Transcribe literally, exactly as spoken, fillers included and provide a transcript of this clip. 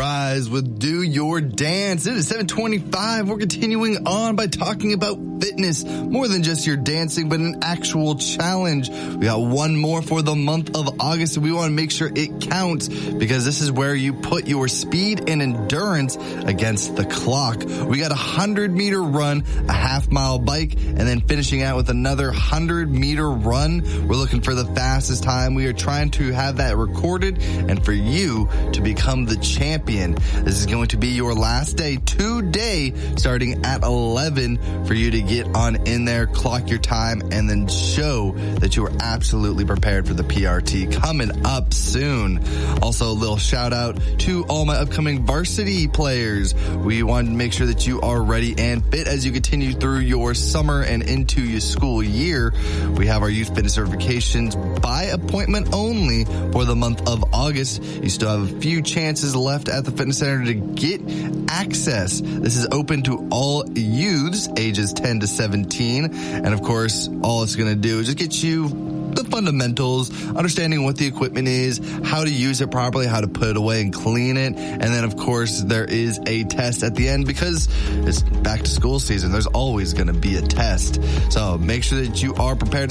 rise with Do Your Dance. It is seven twenty-five. We're continuing on by talking about fitness, more than just your dancing, but an actual challenge. We got one more for the month of August, and we want to make sure it counts because this is where you put your speed and endurance against the clock. We got a hundred meter run, a half mile bike, and then finishing out with another hundred meter run. We're looking for the fastest time. We are trying to have that recorded and for you to become the champion. This is going to be your last day today, starting at eleven, for you to get on in there, clock your time, and then show that you are absolutely prepared for the P R T coming up soon. Also, a little shout out to all my upcoming varsity players. We want to make sure that you are ready and fit as you continue through your summer and into your school year. We have our youth fitness certifications by appointment only for the month of August. You still have a few chances left at the fitness center to get access. This is open to all youths ages ten to seventeen. And of course, all it's going to do is just get you the fundamentals, understanding what the equipment is, how to use it properly, how to put it away and clean it. And then, of course, there is a test at the end because it's back to school season. There's always going to be a test. So make sure that you are prepared.